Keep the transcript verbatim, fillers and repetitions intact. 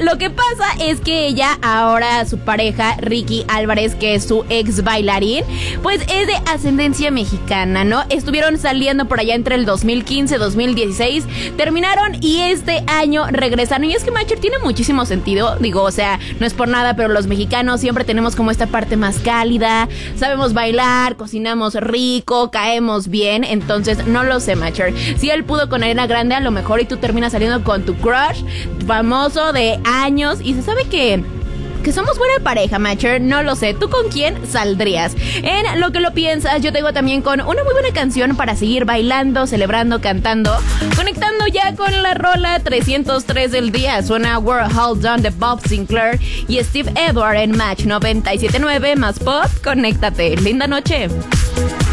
lo que pasa es que ella, ahora su pareja, Ricky Álvarez, que es su ex bailarín, pues es de ascendencia mexicana, ¿no? Estuvieron saliendo por allá entre el dos mil quince y dos mil dieciséis, terminaron y este año regresaron. Y es que Macher tiene muchísimo sentido, digo, o sea, no es por nada, pero los mexicanos siempre tenemos como esta parte más cálida, sabemos bailar, cocinamos rico, caemos bien, entonces no lo sé, Macher. Si él pudo con Ariana Grande, a lo mejor y tú terminas saliendo con tu crush famoso de años y se sabe que que somos buena pareja, Macher, no lo sé. ¿Tú con quién saldrías? En Lo que lo piensas, yo tengo también con una muy buena canción para seguir bailando, celebrando, cantando, conectando ya con la rola trescientos tres del día. Suena We're All Done de Bob Sinclair y Steve Edward en Match noventa y siete punto nueve más pop. Conéctate. Linda noche.